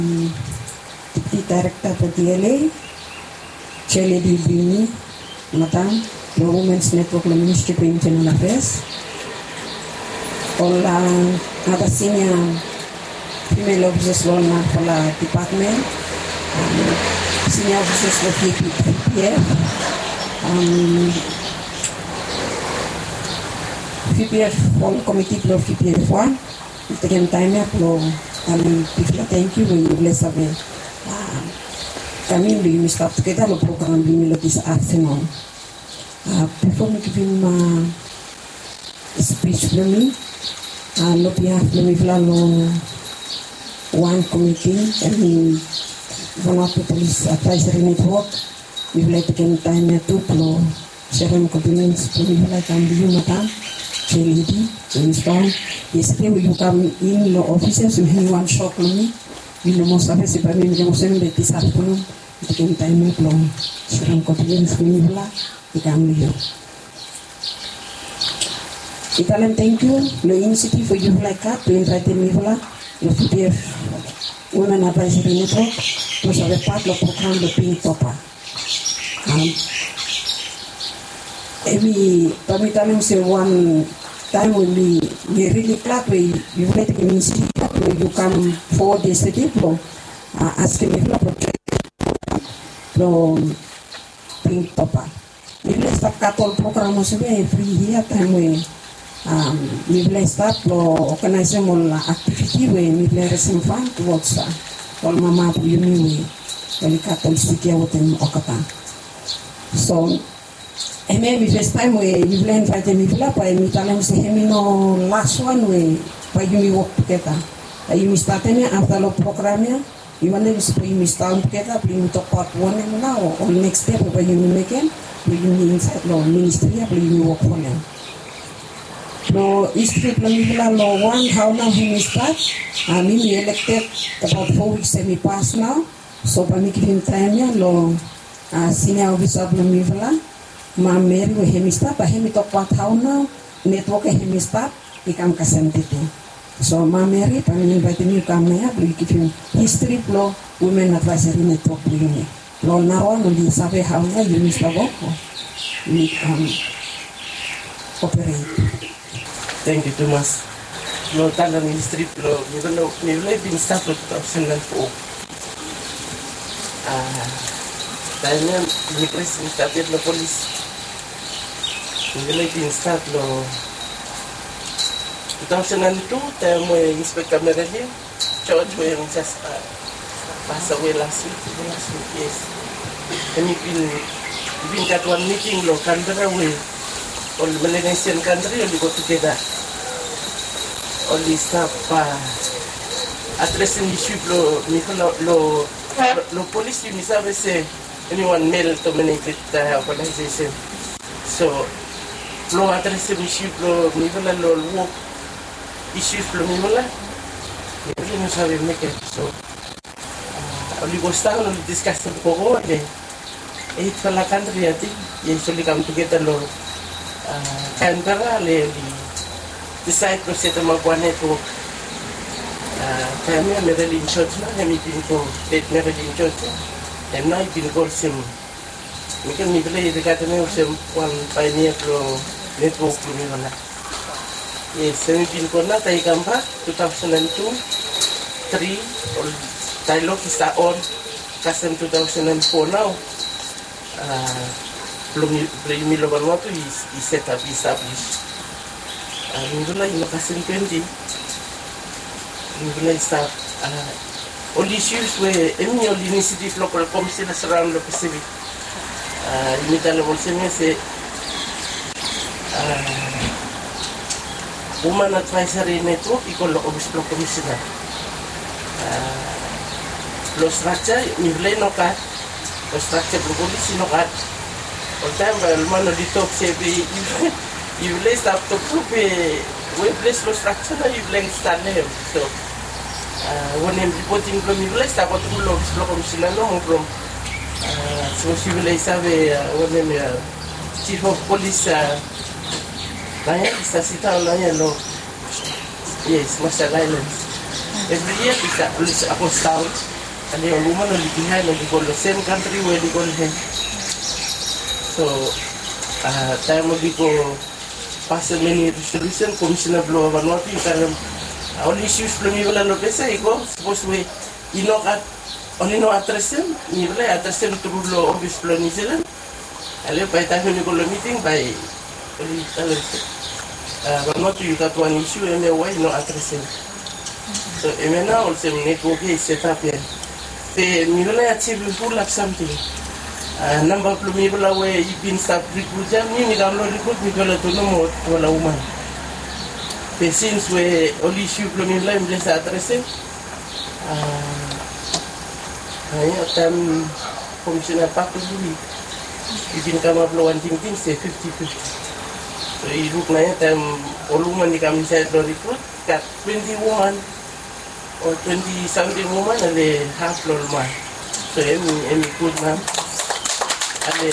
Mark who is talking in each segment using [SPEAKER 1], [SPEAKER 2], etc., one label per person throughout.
[SPEAKER 1] Deputy Director of DLA, Chair Lady Bini, Madam, the Women's Network, the Ministry of Internal Affairs, all other senior female officers for the department, senior officers for PPF, PPF, all committee for PPF 1, taking time for thank you when you bless us. Kami will start together the program this afternoon. Before me giving my speech for me, no behalf of me one committee and one of the police advisory network. We will take time to share my compliments to me like I'm the madam. Lady, yesterday we come in the offices and he one shop on me. You know, most of us, if I mean, you know, this afternoon, taking time to long. So I'm confident for me, he come here. Italian, thank you. The initiative for you like that to invite me, the PPF Women Advisory Network was a part of the program, the Pink Topper. Every time say one time when we really glad we you let the ministry you come for this people asking me from Pink Topper. We will start cattle program every year time we will start organizing all activity when we will receive fund towards all mama you know when cattle city out in Okata. So and maybe first time we will invite me by me telling say him no last one we by you work together. You start any after the program you want to say you start together bring to part one and now or next step by you make it we inside the ministry you work for them. No history plan law one how now we start we elected about 4 weeks semi pass now so by me giving time law senior officer Mivla Mary we hemi start but hemi talk about how now network hemi start become kasentity. So Mary I invite you come here we give you history flow women advisory network bring law now no sabe how now you miss the work we operate.
[SPEAKER 2] Thank you, Thomas. No talent history flow we will be start with 2004. Tanya ni press started the police. We be start lo 2002 time inspector Merelli George we just pass away last week yes. And we been that one meeting lo Canberra we all Melanesian country all go together. All the staff addressing issue lo police you misabe say anyone male dominated organization. So lo addressing issue lo nivola lo work issues lo nivola you know sabe make it so only go start on discuss the pogo again it for la country ati usually come together lo Canberra le decide to set up one network kami Marilyn Church na kami pinto date Marilyn Church and now pinto sim mungkin ni beli dekat ni sim one pioneer pro network ni mana yes kami pinto na tayo kampa 2002 3 or dialogue is on custom 2004 now belum miloban waktu is set up established Alhamdulillah in custom 20 Alhamdulillah start all issues where any all initiative local commission around the Pacific ini dalam maksudnya say woman advisory network ikut office block commissioner lo structure ni boleh nokat lo structure berpolisi nokat all time kalau mana di talk say you boleh start to be we place lo structure na you boleh start name so when I'm reporting from you boleh start to lo office block commissioner no from so you boleh sabe when chief of police nanya bisa sita nanya lo yes Marshall Islands every year bisa police ako scout and the woman only behind only go the same country where they go here. So time only go pass many resolution commissioner blow over not you can only issues from you will not say go suppose we you know at only no address him you will address him through law office plan New Zealand and by time you go meeting by only but not you got one issue and why no address him. So now also network is set up here. The middle achieve full of something. Number of people away you've been start recruit jam ni download recruit me to no more wala woman. The since we only issue people in just addressing. Time commissioner Pak Duli. You can come up one thing say 50-50. So you look na time all woman ni come inside the recruit got 20 woman. Or 20-something woman and they half floor man. So any good man. And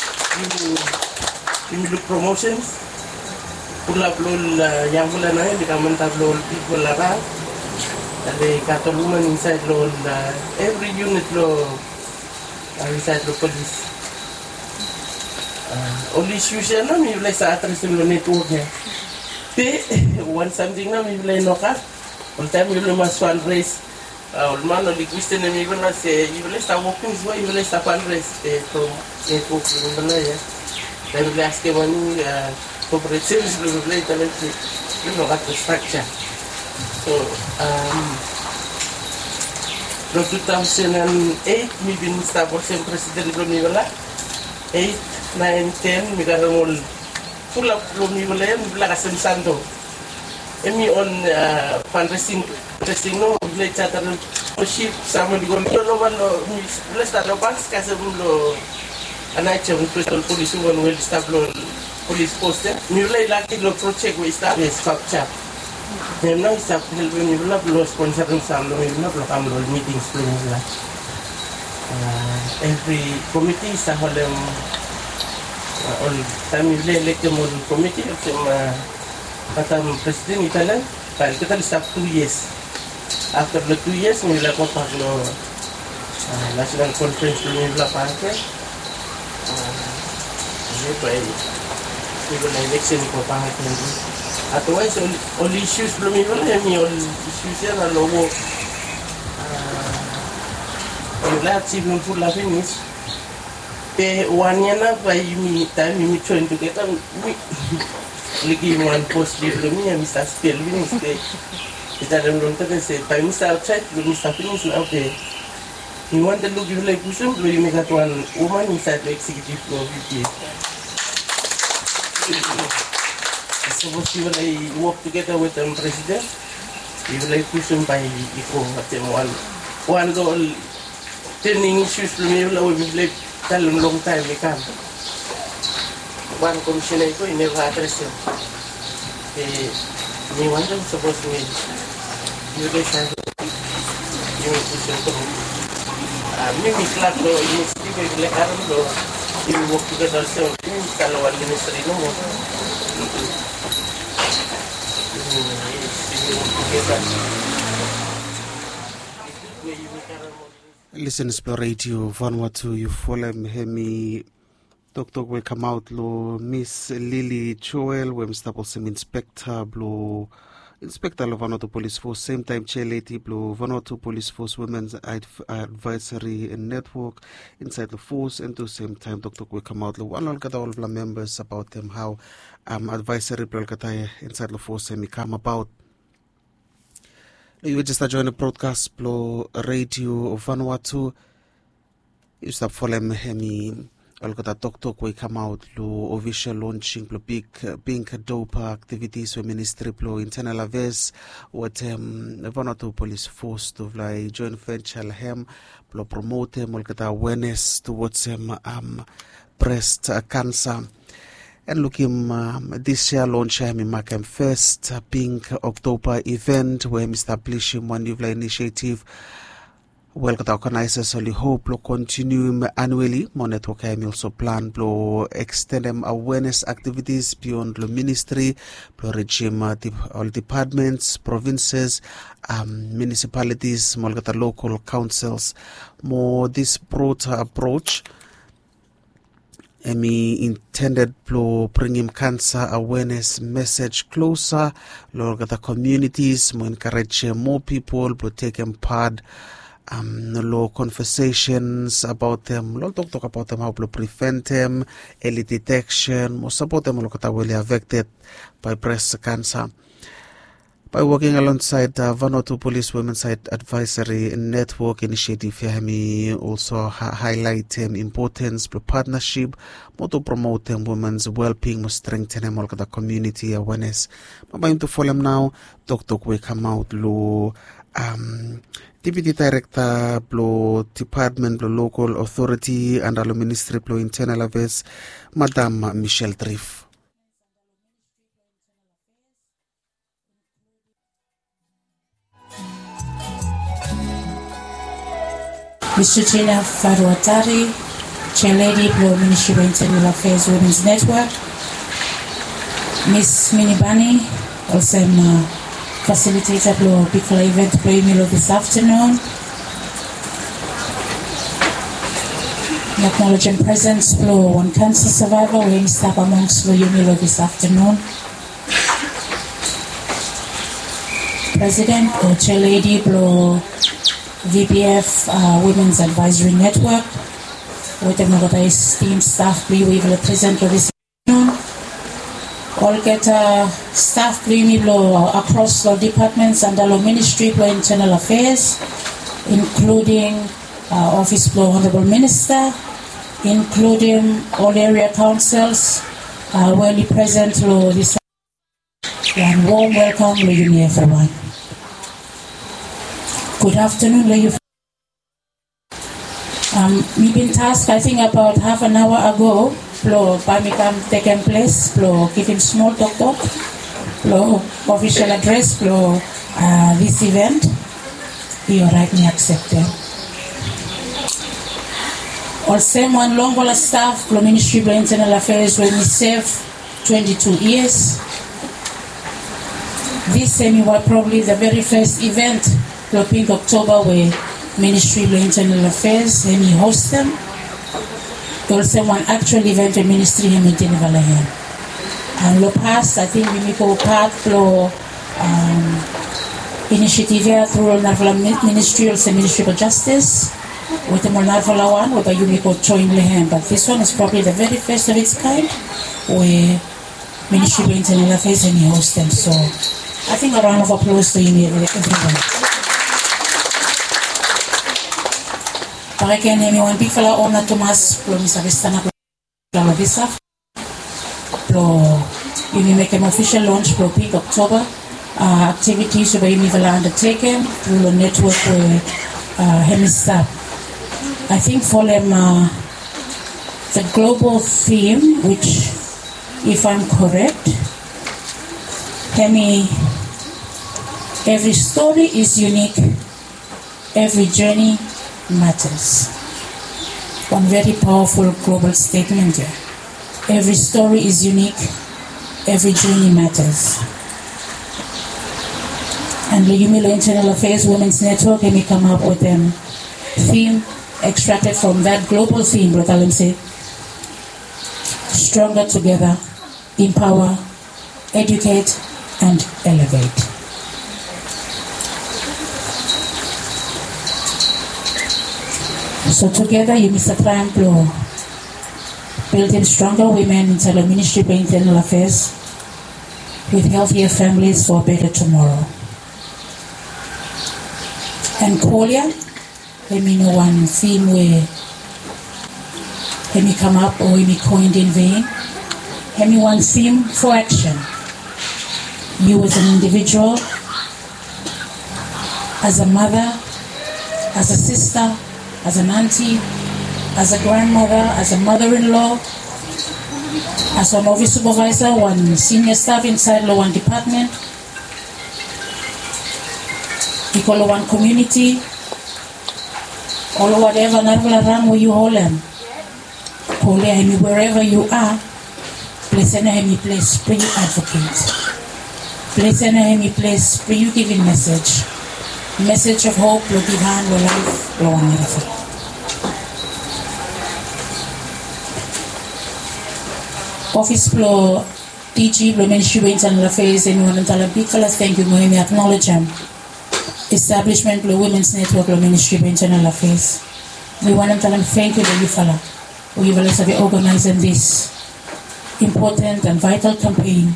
[SPEAKER 2] you look promotions. Pull up young woman they come and have people around. And they got a woman inside every unit inside the police. Only issues na mi like sa address the network here. They want something na mi like no car. All time you must fundraise. All man only question and even say you will start working is why you will start fundraise from network then we ask money corporate service will play you know at the structure. So from 2008 we been start working president from Nivala 8, 9, 10 we got all full of from Nivala and like a Santo. Emi on fundraising no le chatar ship sama di gol no man le start no banks kasi lo anaiche un police one will start lo police post ni le laki lo project we start is capture then now start help ni lo sponsor sam lo kam lo meetings lo every committee sa holem all time le elect mo committee kata presiden Italian, kita start 2 years. After the 2 years, we will go to national conference we will party. We will election ko party. Otherwise, all issues from me will have all issues na logo. We will achieve full of things. The 1 year na by me time we trying to get lagi one post di belum ni Mr. Spill ini kita ada belum tahu saya by Mr. Outside belum Mr. Finish now okay you want to look you like kusum belum you make that one woman inside the executive floor VP so we will work together with the president you will like kusum by iko macam one goal training issues belum you will like dalam long time kan one commissioner ko never address him. Ni wanda suppose me you guys have you push to me club lo university ko le karon lo you work together so kalau administrator no
[SPEAKER 3] Listen to radio Vanuatu you follow me Dr. will come out lo Miss Lily Joel we Mr. Bolsem Inspector blo Inspector lo Vanuatu Police Force same time chair lady blo Vanuatu Police Force Women's Advisory Network inside the force and to same time Dr. will come out lo one all of the members about them how advisory inside the force and come about. You just join the broadcast blo radio Vanuatu you stop follow me Alkota Tok we come out lo official launching lo big pink dope activities we ministry lo internal affairs what Vanuatu Police Force to fly joint venture hem lo promote alkota awareness towards breast cancer and looking this year launch mark first pink October event where establishing one new initiative Welcome organizers only hope lo continue annually. Mo network I also plan lo extend them awareness activities beyond the ministry, lo regime all departments, provinces, municipalities, molgata local councils. More this broader approach. Emi intended to bring him cancer awareness message closer. Lo the communities, mo encourage more people to take them part. Lo conversations about them, lo talk about them, how to prevent them, early detection, mo support them lo kata really affected by breast cancer. By working alongside Vanuatu Police Women's Advisory Network initiative, we also highlight importance of partnership, to promote women's well-being, strengthen them all the community awareness. I'm going to follow them now. Dr. We come out lo Deputy Director Blo Department Blo Local Authority and Alo Ministry Blo Internal Affairs, Madame Michelle Driff.
[SPEAKER 4] Mr. Tina Faruatari, Chair Lady Blo Ministry of Internal Affairs Women's Network, Miss Minibani, also facilitator Blo Bikola event Blo Emilo this afternoon. Acknowledging presence Blo one cancer survivor when staff amongst Blo Emilo this afternoon. President or Chair Lady Blo VBF Women's Advisory Network. With the esteemed staff we will present this afternoon. All get staff across the departments and the Ministry of Internal Affairs, including Office of Honorable Minister, including all area councils, where we present this and warm welcome to you everyone. Good afternoon, ladies. We've been tasked, I think, about half an hour ago. Pamikam taken place, giving small talk, official address, this event. You right me accepted. Also, one long staff, Ministry of Internal Affairs, when we serve 22 years. This was probably the very first event, Pink October, where Ministry of Internal Affairs, and we host them. Also, one actual event in Ministry of Internal Affairs. And the past, I think we make a part of initiative here through the Ministry, also Ministry of Justice, with the Narvala one, where you make a join hand. But this one is probably the very first of its kind, where Ministry of Internal Affairs and we host them. So, I think a round of applause to you, everyone. Again, anyone big fella honor Thomas Mr. Vistana Visa. You make an official launch for Peak October. Activities where you will undertaken through the network Hemistaff. I think for them the global theme, which if I'm correct, every story is unique, every journey matters. One very powerful global statement here. Every story is unique, every journey matters. And the Umilo Internal Affairs Women's Network, let me come up with a theme extracted from that global theme, Brother Alan said, stronger together, empower, educate, and elevate. So together, you Mr. Prime Blow, building stronger women inside the Ministry of Internal Affairs with healthier families for a better tomorrow. And Kolia, let me know one theme where let me come up or let me coined in vain. Let me one theme for action. You as an individual, as a mother, as a sister, as an auntie, as a grandmother, as a mother-in-law, as an office supervisor, one senior staff inside the one department, we call one community, or whatever narvalarang where you hold them. Wherever you are, place in a place, pray you advocate. Place in a place, pray you giving message. Message of hope, lo give hand, lo life, lo wonderful. Office Pro DG, Pro Ministry of Internal Affairs, and we want to tell a big fellas thank you, we acknowledge them. Establishment, Pro Women's Network, Pro Ministry of Internal Affairs. We want to tell them thank you, you fella. We will also be organizing this important and vital campaign.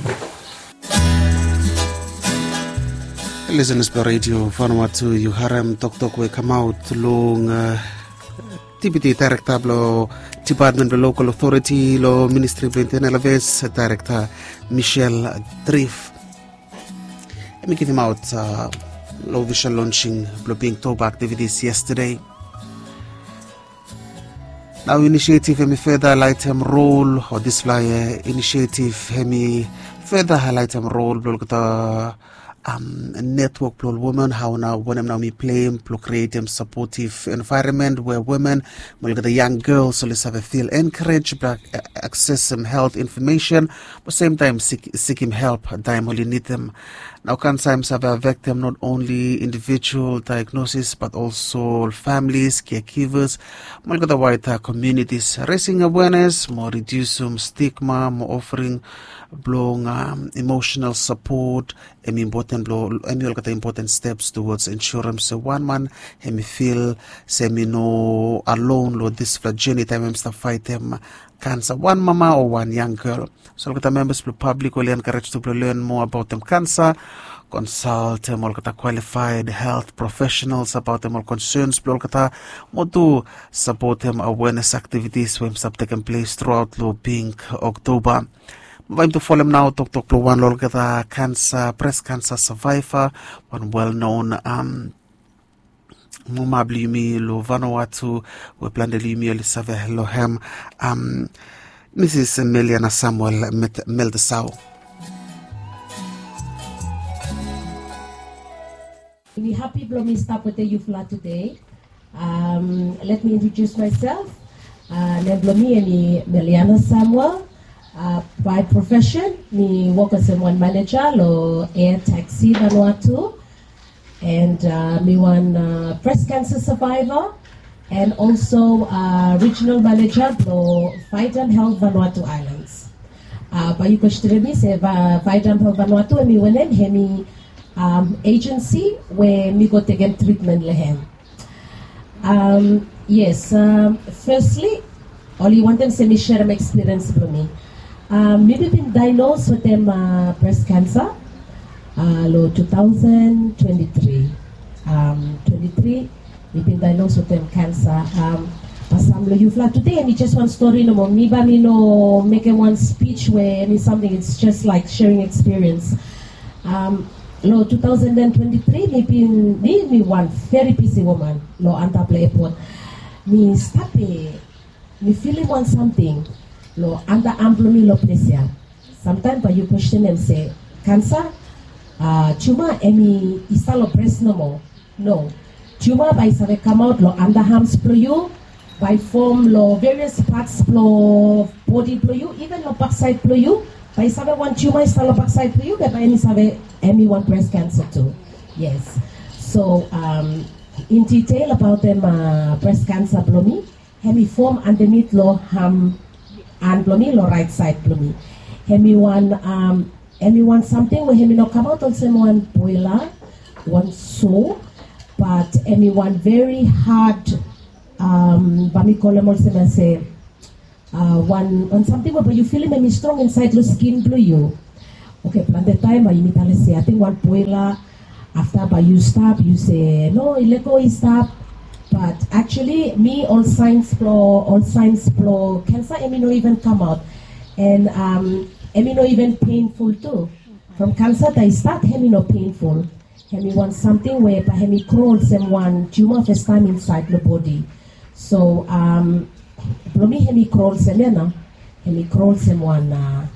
[SPEAKER 3] Listeners per radio Vanuatu Yuharem Tok we come out long TBT Director lo Department of Local Authority lo Ministry of Internal Affairs Director Michelle Driff. Let me give him out lo official launching lo being Toba activities yesterday. Now initiative hemi further highlight him role or this flyer initiative hemi further highlight him role lo network plural women how now when now me play to create a supportive environment where women will get the young girls so let's have a feel encouraged but access some health information but same time seek him help time only need them now can sometimes have a victim not only individual diagnosis but also families caregivers more the wider communities raising awareness more reduce some stigma more offering blowing emotional support important important steps towards ensuring so one man him feel semi no alone lo this journey time him start fight them cancer one mama or one young girl so the members of the public will encourage to learn more about them cancer consult all qualified health professionals about them all concerns more to support them awareness activities when taking place throughout the pink October. I'm going to follow him now, Dr. One Lolgata cancer, breast cancer survivor, one well-known Mumabli lo Vanuatu, we plan the Lumi Elisave Lohem, Mrs. Meliana Samuel Meldesau.
[SPEAKER 5] We're happy to start with the UFLA today. Let me introduce myself. Neblomi and Meliana Samuel. By profession, me work as a one manager lo air taxi Vanuatu, and me one breast cancer survivor, and also regional manager lo Vitam Health Vanuatu Islands. By you question se Vitam Health Vanuatu me one hemi agency where me go take treatment lehem. Yes, firstly, all you want them say me share my experience for me. Maybe been diagnosed with them breast cancer lo 2023. 23 we've been diagnosed with them cancer. Pasam lo UFLA today and just one story no more. Me ba me no make one speech where me something it's just like sharing experience. Lo 2023 me one very busy woman lo Antapla airport. Me stop me feeling want something. Lo under amplomi lo plesia. Sometimes you question and say cancer tumor emi isalo breast no more. No. Tumor by save come out lo underarms pro you by form lo various parts pro body pro you even lo backside pro you by save one tumor isalo backside pro you but by any save emi one breast cancer too. Yes. So in detail about them breast cancer blomi hemi form underneath lo and blomi lo right side blomi. Hemi one something where hemi no come out also one boiler, one sore, but hemi one very hard bami column also say one something where you feel hemi strong inside the skin blue you. Okay, plan the time you meet say I think one boiler after but you stop you say no let go stop. But actually, me all signs flow cancer, emi no even come out, and emi no even painful too. From cancer, they start hemi no painful. Hemi want something where by hemi crawl someone tumor first time inside the body. So blomi hemi crawl semena, hemi crawl someone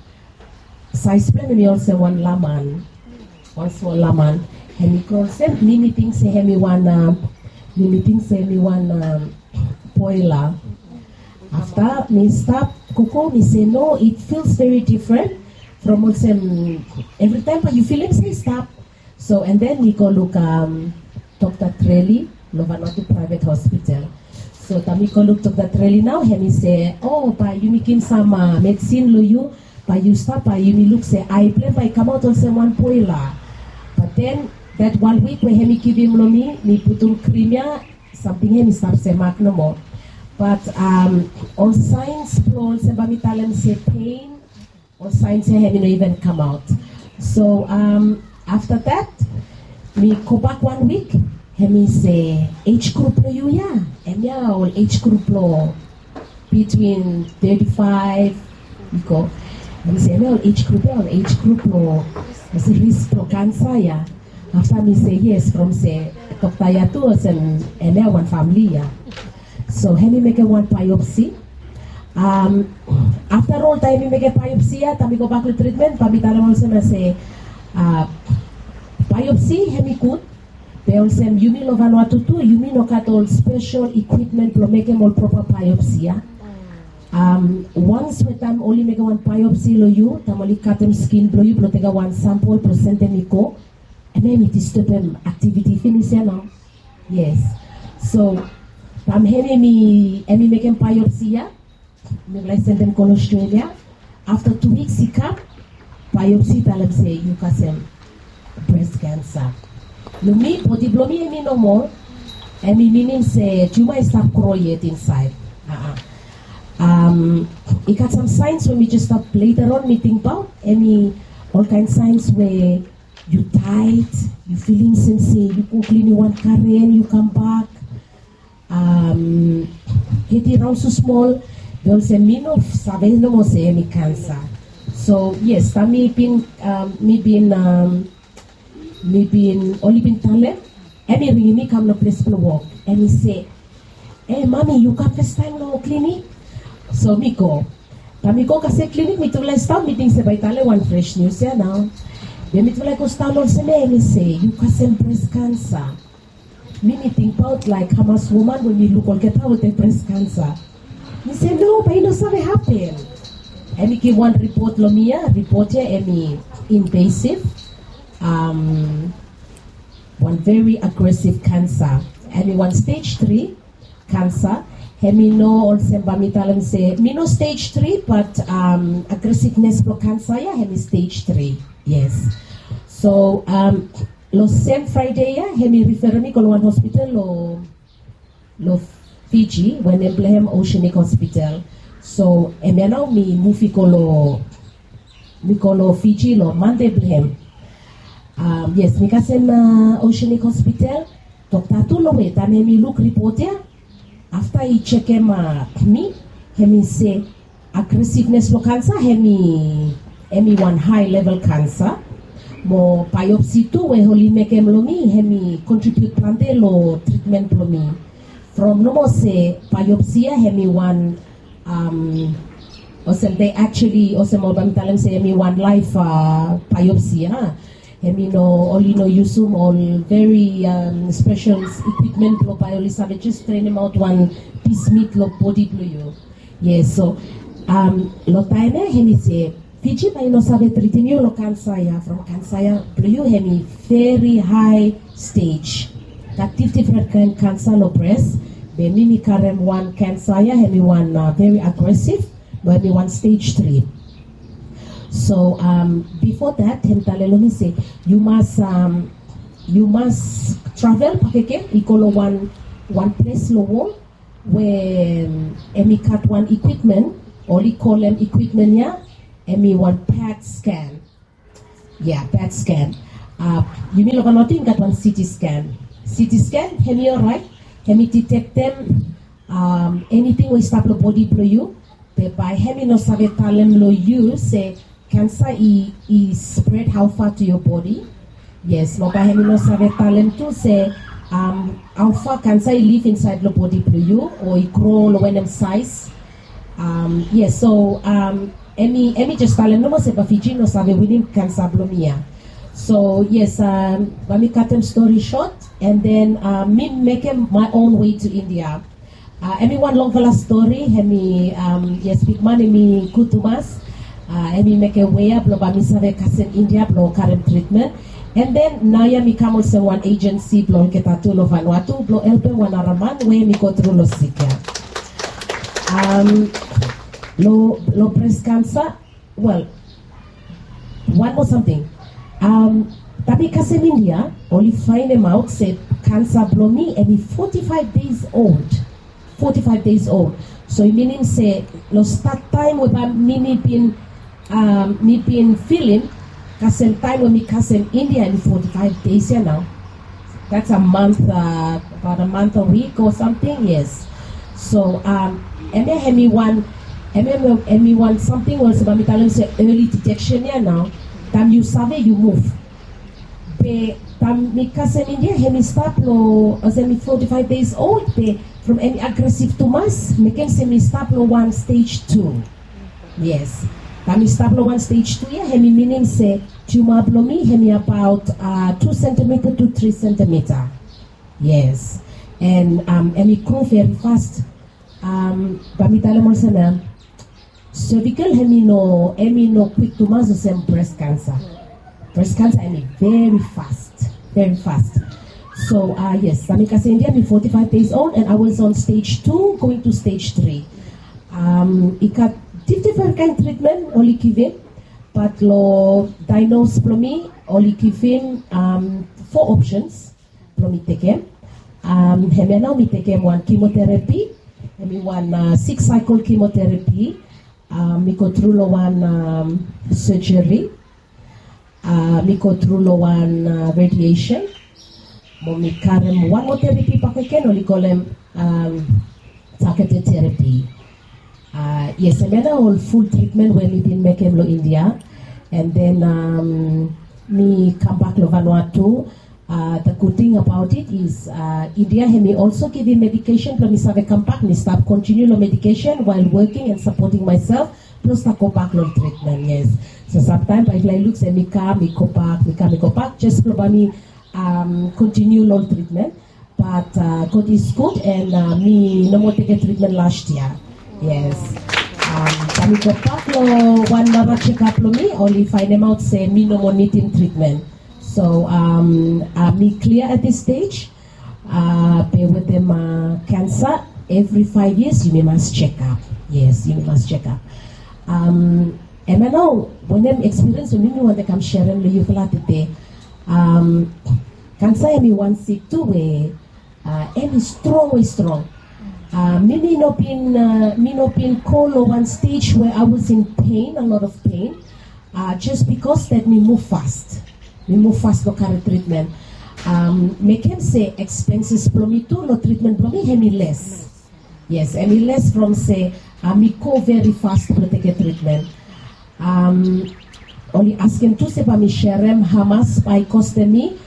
[SPEAKER 5] size plan hemi also one laman, one small laman. Hemi crawl sem me thinks hemi one. me meeting say me one boiler. After me stop cocoa, me say no, it feels very different from what every time you feel it, say stop. So and then we go look Dr. Trelli, Vanuatu Private Hospital. So Tamiko look Dr. Trelli now, and he say, oh, by you making some medicine lo you, by you stop, by you me look say I play by come out on someone boiler. But then that 1 week when he give him lo me put on creamia, something he stop say mark no more. But on science plans about me tell them say pain, on science he no even come out. So after that, me go back 1 week, he say age group lo you yeah, and yeah, all age group lo between 35, you go. He say all age group lo, I say risk pro cancer yeah. After me say yes, from say Dr. Yatu and one family yeah. So he make a one biopsy. After all time he make a biopsy, then go back to treatment. But we also say biopsy he good. They also you mean of Vanuatu too. You mean no cut all special equipment to make him all proper biopsy. Once with them only make one biopsy lo you, them only cut them skin blow you, blow take one sample, present them go, and then it is stop them activity finish now. Yes. So I'm having me making biopsy. I send them to Australia. After 2 weeks, he come. Biopsy, tell them say you can say breast cancer. No me body blow me no more. And me meaning say tumor stop growing inside. He got some signs when we just stop later on me think about any all kind of signs where you tight, you feeling sensei, you go clean, you want carrying, you come back. It around so small, they will say me no sabe no more say me cancer. So yes, me been only been talent. And he ring me come no place to walk, and he say, "Hey, mommy, you come first time no clinic?" So me go. Kami go kasi clinic me to like start meeting sa Baitale one fresh news ya now. Then me to like go start on me say you kasi breast cancer. Me think about like Hamas woman when we look all get out with the breast cancer. Me say no, but you know something happen. And me give one report lo mia report ya me invasive, one very aggressive cancer. And one stage 3 cancer. Me no also me tell him say me no stage 3 but aggressiveness for cancer yeah me stage 3 yes. So lo same Friday yeah me refer me to one hospital lo Fiji when they blame Oceanic Hospital. So me now me move ko lo Fiji lo Monday blame. Yes me kasi na Oceanic Hospital doctor tu lo wait and me look report yeah. After he check him he say aggressiveness for cancer, he one high level cancer. Mo biopsy too, we only make him lo me, he contribute plante lo treatment lo me. From no more say biopsy, he one also they actually also more than tell him say he one life biopsy, He only use all very special equipment lo biology savage just train him out one piece meat lo body blue you. Yes, so lo time he say Fiji by no sabe treating you lo cancer ya from cancer ya blue you he very high stage. That different kind cancer lo breast. Be me carry one cancer ya he one very aggressive, but me one stage 3. So before that, me say you must travel pakeke. Ikolo one place lo where emi cut one equipment or we call them equipment yeah. Emi one PET scan. Yeah, PET scan. You mean like nothing got one CT scan. CT scan, hemi alright. Hemi detect them anything we stop the body blow you. But by hemi no sabe talem lo you say. Cancer is spread how far to your body? Yes, no by no sabe talent to say how far cancer live inside the body for you or it grow when them size. Yes, so Emi just talent no more say Fiji no sabe within cancer blomia. So yes, let me cut them story short, and then me making my own way to India. Everyone long for story, me yes, big money me kutumas, me make a way up, blow by me save in India, blow current treatment, and then now me come also one agency, blow ketatu lo Vanuatu, blow help one araman, where me go through lo sika. Low breast cancer. Well, one more something. Tapi kasem India only find them out say cancer blow me and be 45 days old. 45 days old. So it meaning say lo start time with me been feeling kasem time when me kasem India in 45 days here now. That's a month, about a month a week or something. Yes. So and then me one something also but me tell them say early detection here now. Tam you save you move. Be tam me kasem India me start lo as me 45 days old. Be from any aggressive tumors, me can say me start lo 1 stage 2. Yes. Tam me start lo 1 stage 2 yeah. Me meaning say tumor blow me about 2 centimeter to 3 centimeter. Yes. And me grow very fast. But me tell them also na cervical me no quick tumors the same breast cancer. Breast cancer very fast. So yes, Samika India me 45 days old and I was on stage 2 going to stage 3. I got different kind of treatment only given, but lo diagnosed for me only given 4 options for me take him. Now me take him 1 chemotherapy, me 1 6 cycle chemotherapy. Me go through lo 1 surgery. Me go through lo 1 radiation. Me carry 1 more therapy pakai only call them targeted therapy. Yes, I made a whole full treatment when me been making lo India, and then me come back lo Vanuatu. The good thing about it is India me also giving medication plus me save come back me start continue lo medication while working and supporting myself plus I go back lo treatment. Yes, so sometimes I look say me come me go back just probably continue lo treatment, but God is good and me no more take a treatment last year. Yes. Me go back lo 1 another checkup lo me only find them out say me no more needing treatment. So me clear at this stage. With them cancer every 5 years you must check up. Yes, you must check up. And I know when them experience when you want to come share them you feel today. Cancer me one sick too way. Any strong. Me no been call or 1 stage where I was in pain, a lot of pain. Just because that me move fast. We move fast for current treatment. Make him say expenses for me too, no treatment for me less. Yes, less from say me go very fast to take a treatment. Only ask him to say for me share him how much by cost me.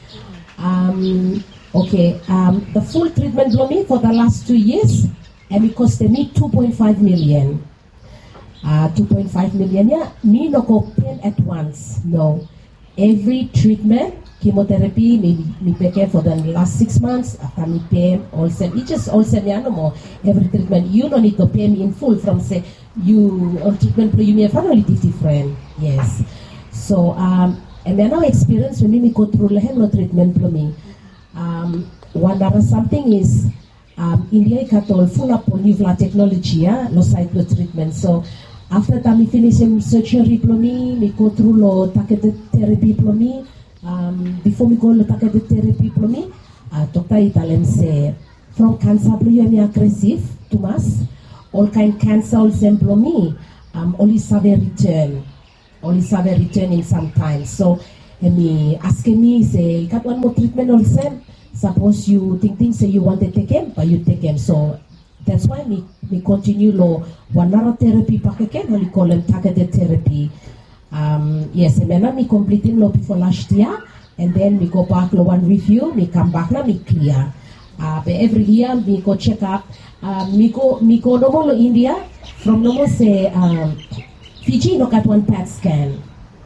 [SPEAKER 5] The full treatment for me for the last 2 years and it cost me 2.5 million. 2.5 million, yeah. Me no go pay at once, no. Every treatment, chemotherapy, me pay for the last 6 months. After me pay also, it just also no more. Every treatment, you don't need to pay me in full from say you on treatment you may have only different. Yes. So and then now experience when me go through no treatment for me. One other something is India got all full up on new technology, no cycle treatment. So after that, me finish surgery for me go through lo targeted therapy for me. Before me go lo targeted therapy for me, doctor Italian say from cancer me aggressive to mass, all kind cancer also for me. Only save returning sometimes. So me asking me say got 1 more treatment also. Suppose you think say you want to take him, but you take him. So that's why me continue lo 1 hour therapy pakai we call them targeted therapy. Yes, and then me completing lo before last year, and then me go back lo 1 review, me come back now me clear. But every year me go check up. Me go no more lo India from no more say Fiji no got 1 PET scan.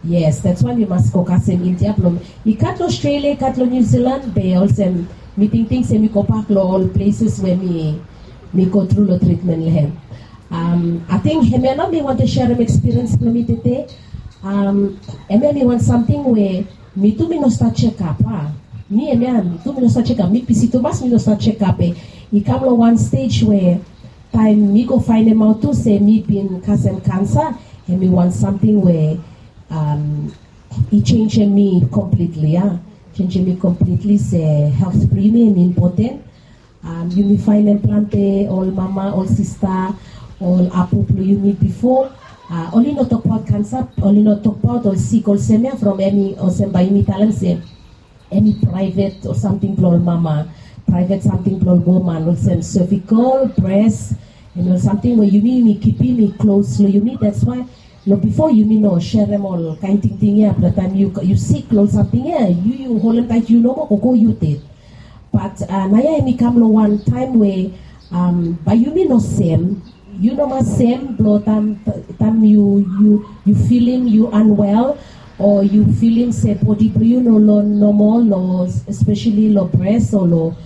[SPEAKER 5] Yes, that's why we must go kasem India plum. I kat Australia, kat New Zealand, be also meeting things and we go back to all places where me go through the treatment lehem. I think Hemena may want to share an experience for me today. Me want something where me too me no start check up. Me too me no start check up. Me pisito mas me no start check up. I come to one stage where time me go find them out to say me been kasem cancer and me want something where it changed me completely. Change me completely. Say health premium important. You may find them plante all mama, all sister, all apu you meet before. Only not talk about cancer, only not talk about all sick or semia from any or some by me talent say any private or something for mama, private something for woman or some cervical, breast, something where you need keeping me close so you need that's why before you know share them all kind of thing by the time you sick or something you hold them tight go you did. But naya me come one time where by you know same my same blood time you feeling you unwell or you feeling say body normal or especially low breast or low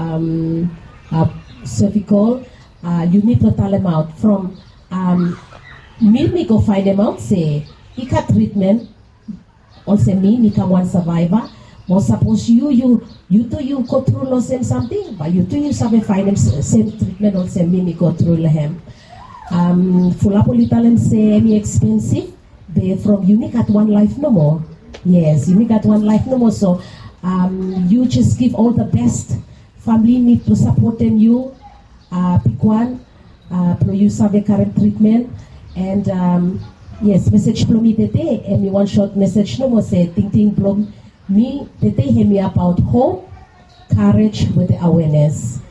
[SPEAKER 5] cervical you need to tell them out from me go find them out say he got treatment also me come one survivor. Or suppose you go through the same something, but you have find them same treatment or same me go through them. Fulapoli say any expensive, they from unique at one life no more. Yes, unique at one life no more. So you just give all the best. Family need to support them. You pick one, you have a current treatment and yes, message from me today and me one short message no more say ting from me today hear me about hope, courage with the awareness.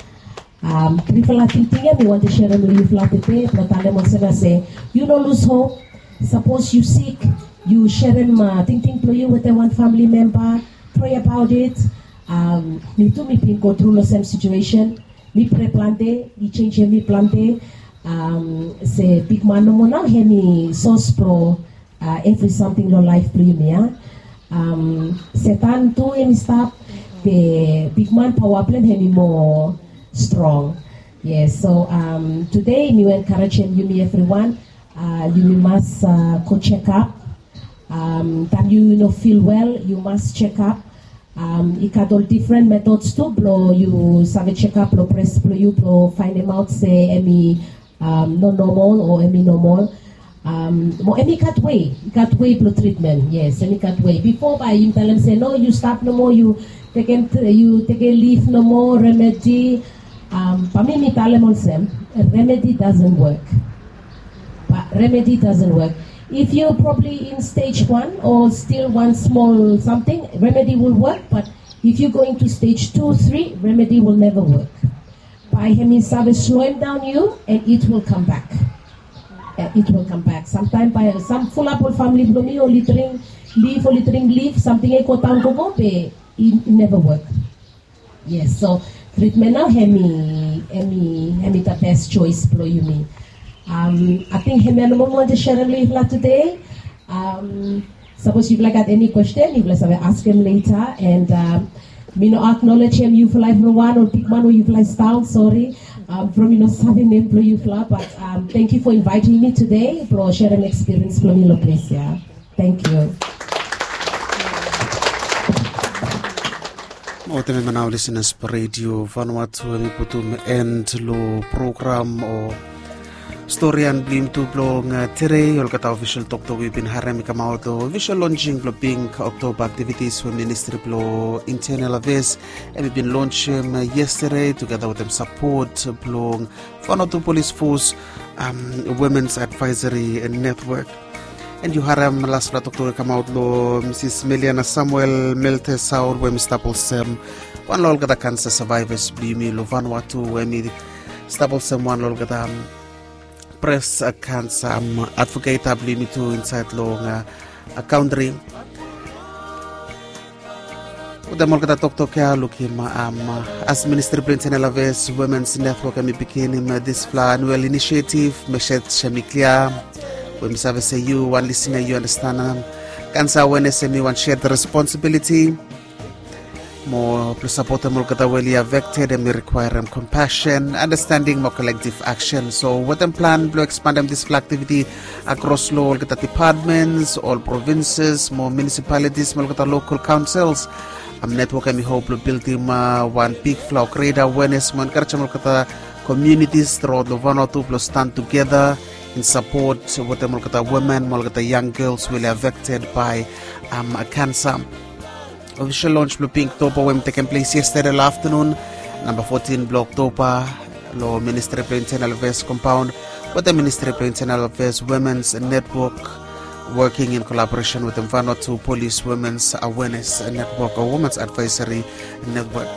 [SPEAKER 5] We want to share them with you today, but say you don't lose hope. Suppose you sick, you share them think to you with the one family member, pray about it. Me too, me go through the same situation. Me pray plante, me change me plante. Say big man no more now hear me source pro every something no life play me. Satan too and stop the big man power plan hear me more strong. Yes, so today we encourage you everyone. You must go check up. Time you feel well, you must check up. You got all different methods too. Blow you have a check up, blow press, blow you blow find them out. Say any no normal or any normal. Any cut way blow treatment. Yes, any cut way. Before by you tell them say no, you stop no more. You take a leave no more remedy. Remedy doesn't work. But remedy doesn't work. If you're probably in stage 1 or still one small something, remedy will work. But if you go into stage 2, 3, remedy will never work. By him slow him down you and it will come back. It will come back. Sometimes by some full up family blooming or littering leaf, something I go down go it never work. Yes, so treatment now hemi the best choice for you me. I think hemi want to share a little today. Suppose you've got any question, you will ask him later and me no acknowledge him you for life no one or big man or you fly style, sorry. From having name for you but thank you for inviting me today for sharing experience from me place, yeah. Thank you.
[SPEAKER 3] Oteme manau listeners per radio Vanuatu mi putum end lo program o story and blim tu blong tere ol kata official talk to we bin harami kamau to official launching blo pink October activities for ministry blo internal affairs and we been launched yesterday together with them support blong Vanuatu police force women's advisory network. And you haram last flat October come out lo Mrs. Meliana Samuel Melte Saur we Staples one lol gada cancer survivors blimi lo Vanuatu we mi Staples one lol gada press cancer advocate blimi to inside lo a country udah mol gada tok ya lukima as Ministry of Internal Affairs Women's Network mi bikin this annual initiative meshet shamiklia. When we say you, one listener, you understand Cancer awareness and one shared the responsibility. More plus support them really affected and we require them compassion, understanding, more collective action. So what them plan to expand them this activity across all departments, all provinces, more municipalities, more local councils. Network and we hope to build him one big flow, create awareness, more encourage communities throughout the Vanuatu plus stand together in support with the women, young girls really affected by cancer. Official launch Blue Pink Topa will taken place yesterday afternoon, number 14 Block Topa, Law Ministry of Internal Affairs compound, with the Ministry of Internal Affairs Women's Network, working in collaboration with the Vanuatu Police Women's Awareness Network or Women's Advisory Network.